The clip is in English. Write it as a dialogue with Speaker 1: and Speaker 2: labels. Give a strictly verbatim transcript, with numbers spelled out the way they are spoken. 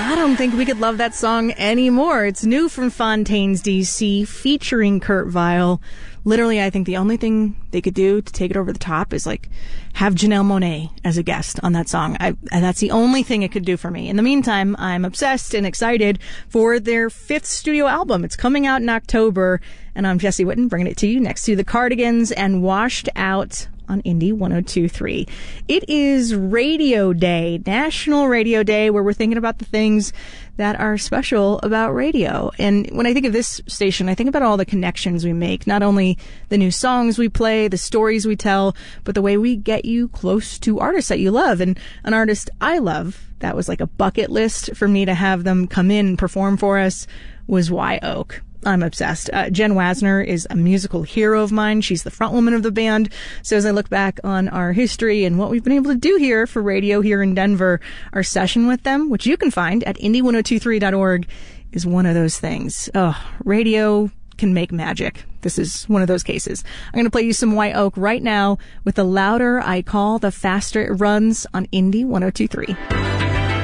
Speaker 1: I don't think we could love that song anymore. It's new from Fontaines D C, featuring Kurt Vile. Literally, I think the only thing they could do to take it over the top is, like, have Janelle Monáe as a guest on that song. I, and that's the only thing it could do for me. In the meantime, I'm obsessed and excited for their fifth studio album. It's coming out in October, and I'm Jesse Whitten, bringing it to you next to the Cardigans and Washed Out on Indie one oh two point three. It is Radio Day, National Radio Day, where we're thinking about the things that are special about radio. And when I think of this station, I think about all the connections we make, not only the new songs we play, the stories we tell, but the way we get you close to artists that you love. And an artist I love, that was like a bucket list for me to have them come in and perform for us, was Wye Oak. I'm obsessed. Uh, Jen Wasner is a musical hero of mine. She's the front woman of the band. So as I look back on our history and what we've been able to do here for radio here in Denver, our session with them, which you can find at indie ten twenty-three dot org, is one of those things. Oh, radio can make magic. This is one of those cases. I'm going to play you some Wye Oak right now with The Louder I Call, the faster it runs on Indie ten twenty-three.